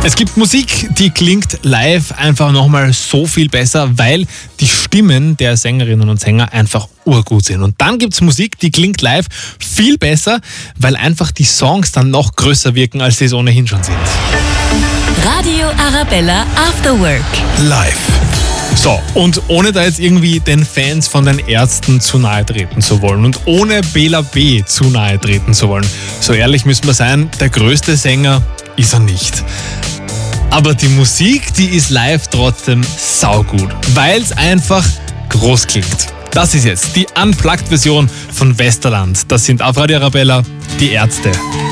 Es gibt Musik, die klingt live einfach nochmal so viel besser, weil die Stimmen der Sängerinnen und Sänger einfach urgut sind. Und dann gibt es Musik, die klingt live viel besser, weil einfach die Songs dann noch größer wirken, als sie es ohnehin schon sind. Radio Arabella After Work. Live. So, und ohne da jetzt irgendwie den Fans von den Ärzten zu nahe treten zu wollen und ohne Bela B. zu nahe treten zu wollen, so ehrlich müssen wir sein, der größte Sänger ist er nicht. Aber die Musik, die ist live trotzdem saugut, weil es einfach groß klingt. Das ist jetzt die Unplugged-Version von Westerland. Das sind auf Radio Arabella die Ärzte.